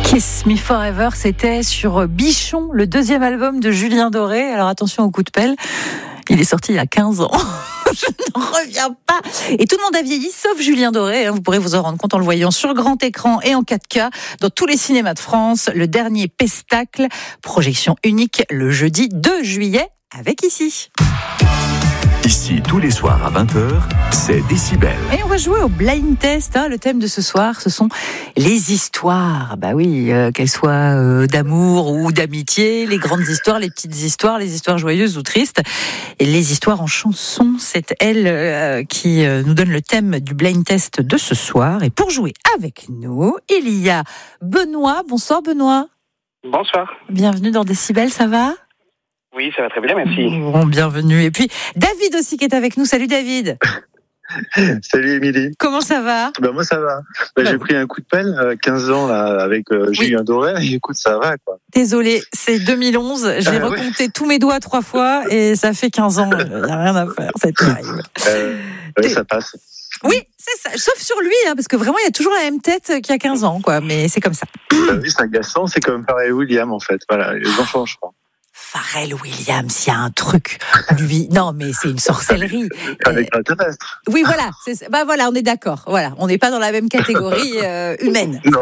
Kiss Me Forever, c'était sur Bichon, le deuxième album de Julien Doré. Alors attention au coup de pelle, il est sorti il y a 15 ans. Je n'en reviens pas. Et tout le monde a vieilli, sauf Julien Doré. Vous pourrez vous en rendre compte en le voyant sur grand écran et en 4K dans tous les cinémas de France. Le dernier Pestacle, projection unique le jeudi 2 juillet avec Ici. Ici, tous les soirs à 20h, c'est Décibel. Et on va jouer au blind test. Le thème de ce soir, ce sont les histoires. Bah oui, qu'elles soient d'amour ou d'amitié, les grandes histoires, les petites histoires, les histoires joyeuses ou tristes. Et les histoires en chanson, c'est elle qui nous donne le thème du blind test de ce soir. Et pour jouer avec nous, il y a Benoît. Bonsoir Benoît. Bonsoir. Bienvenue dans Décibel, ça va ? Oui, ça va très bien, merci. Bon, bienvenue. Et puis David aussi qui est avec nous. Salut David. Salut Émilie. Comment ça va ? Moi ça va. J'ai pris un coup de pelle 15 ans là avec Julien Doré. Et écoute, ça va quoi. Désolée, c'est 2011. J'ai recompté tous mes doigts 3 fois et ça fait 15 ans. Il n'y a rien à faire, c'est terrible. Ça passe. Oui, c'est ça. Sauf sur lui, parce que vraiment il y a toujours la même tête qu'il y a 15 ans, quoi. Mais c'est comme ça. Oui, c'est agaçant. C'est comme Pharrell Williams en fait. Voilà, les enfants, je crois. Pharrell Williams, il y a un truc. Lui, non, mais c'est une sorcellerie. Un extraterrestre. Oui, voilà. Voilà, on est d'accord. Voilà, on n'est pas dans la même catégorie humaine. Non.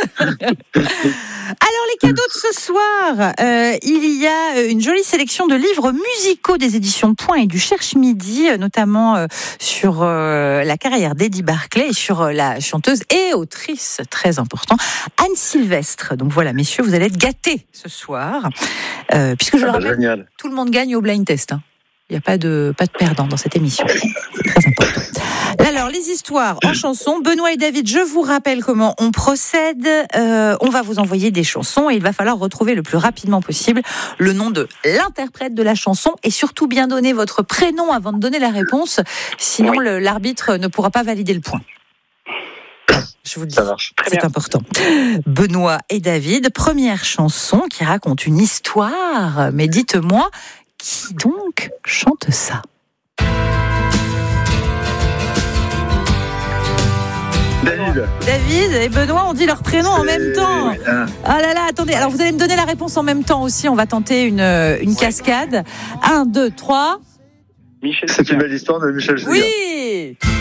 Alors, les cadeaux de ce soir, il y a une jolie sélection de livres musicaux des éditions Point et du Cherche Midi, notamment sur la carrière d'Eddie Barclay et sur la chanteuse et autrice, très important, Anne Sylvestre. Donc voilà, messieurs, vous allez être gâtés ce soir, puisque je le rappelle, génial. Tout le monde gagne au blind test. Il n'y a pas de perdant dans cette émission. C'est très important. Alors, les histoires en chanson. Benoît et David, je vous rappelle comment on procède. On va vous envoyer des chansons et il va falloir retrouver le plus rapidement possible le nom de l'interprète de la chanson et surtout bien donner votre prénom avant de donner la réponse. Sinon, l'arbitre ne pourra pas valider le point. Je vous le dis, c'est important. Benoît et David, première chanson qui raconte une histoire. Mais dites-moi, qui donc chante ça ? David et Benoît ont dit leur prénom en même temps. Ah là là, attendez. Alors vous allez me donner la réponse en même temps aussi. On va tenter une cascade. 1, 2, 3. C'est une belle histoire de Michel Fugain. Oui.